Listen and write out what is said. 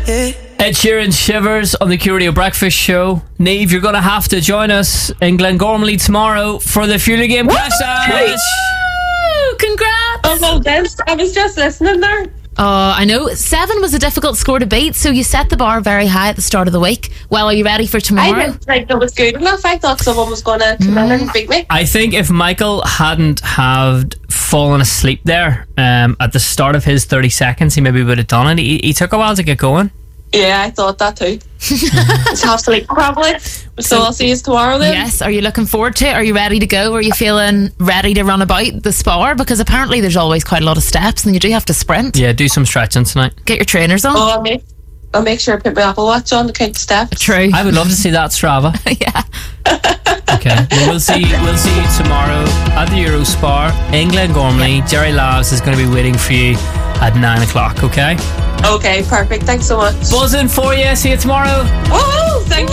Ed Sheeran Shivers on the Q Radio Breakfast Show. Niamh, you're going to have to join us in Glengormley tomorrow for the Fueling Game Cash Dash. Congrats! Oh, well, I was just listening there. I know 7 was a difficult score to beat, so you set the bar very high at the start of the week. Well, are you ready for tomorrow? I didn't think it was good enough. I thought someone was going to come in and beat me. I think if Michael hadn't have fallen asleep there at the start of his 30 seconds, he maybe would have done it. He took a while to get going. Yeah, I thought that too. Just have to sleep probably. So I'll see you tomorrow then. Yes, are you looking forward to it? Are you ready to go? Are you feeling ready to run about the spar? Because apparently there's always quite a lot of steps and you do have to sprint. Yeah, do some stretching tonight. Get your trainers on. Oh, I'll make sure I put my Apple Watch on to count the steps. True. I would love to see that, Strava. Yeah. Okay, well, we'll see you tomorrow at the Eurospar in Glengormley. Jerry Lavs is going to be waiting for you at 9 o'clock, okay? Okay, perfect. Thanks so much. Buzzing for you. See you tomorrow. Oh!